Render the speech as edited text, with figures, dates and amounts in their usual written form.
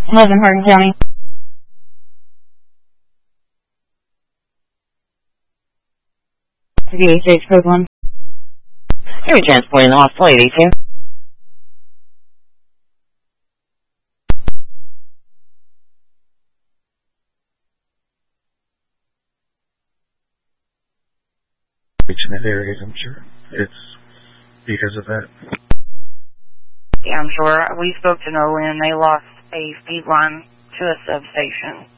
Live in Hardin County. VHH code 1. Here we transporting the lost lady to. In that area, I'm sure it's because of that. Yeah, I'm sure. We spoke to Norway and they lost a feed line to a substation.